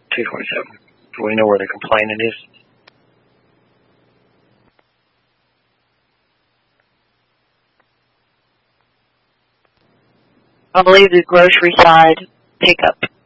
247. Do we know where the complainant is? I believe the grocery side pickup.